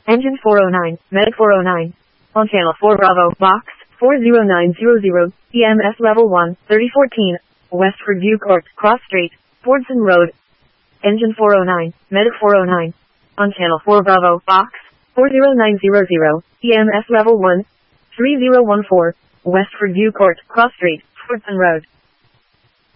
Engine 409, Medic 409. On channel 4 Bravo, box 40900, EMS level 1, 3014, Westford View Court, Cross Street, Fordson Road. Engine 409, Medic 409. On channel 4 Bravo, box 40900, EMS level 1, 3014, Westford View Court, Cross Street, Fordson Road.